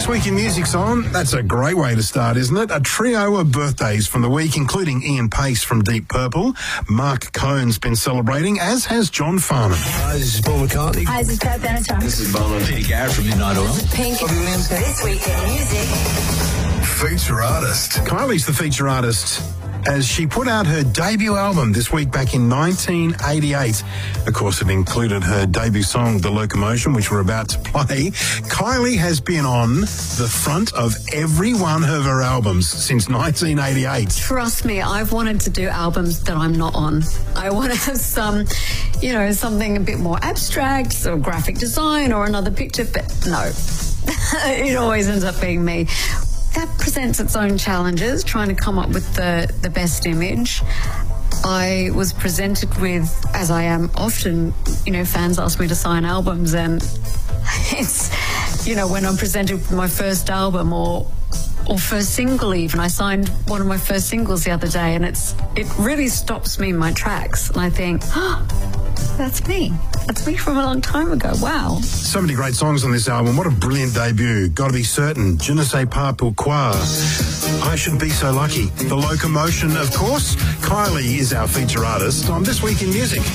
This Week in Music's on. That's a great way to start, isn't it? A trio of birthdays from the week, including Ian Paice from Deep Purple. Mark Cohen's been celebrating, as has John Farnham. Hi, this is Paul McCartney. Hi, this is Pat Benatar. This is Bono. Peter Garrett from Midnight Oil. Pink. This Week in Music. Feature artist. Kylie's the feature artist, as she put out her debut album this week back in 1988. Of course, it included her debut song, The Locomotion, which we're about to play. Kylie has been on the front of every one of her albums since 1988. Trust me, I've wanted to do albums that I'm not on. I want to have some, something a bit more abstract, sort of graphic design or another picture, but no. It always ends up being me. That presents its own challenges, trying to come up with the best image. I was presented with, as I am often, fans ask me to sign albums, and it's, when I'm presented with my first album or first single even. I signed one of my first singles the other day, and it really stops me in my tracks, and I think, that's me. That's me from a long time ago. Wow. So many great songs on this album. What a brilliant debut. Gotta Be Certain. Je ne sais pas pourquoi. I Should Be So Lucky. The Locomotion, of course. Kylie is our feature artist on This Week in Music.